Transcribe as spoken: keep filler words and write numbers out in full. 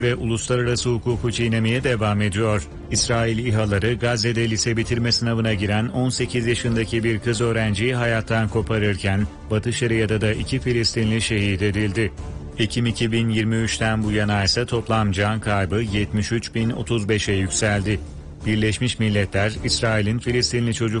ve uluslararası hukuku çiğnemeye devam ediyor. İsrail İHA'ları Gazze'de lise bitirme sınavına giren on sekiz yaşındaki bir kız öğrenciyi hayattan koparırken Batı Şeria'da da iki Filistinli şehit edildi. Ekim iki bin yirmi üçten bu yana ise toplam can kaybı yetmiş üç bin otuz beşe yükseldi. Birleşmiş Milletler, İsrail'in Filistinli çocuk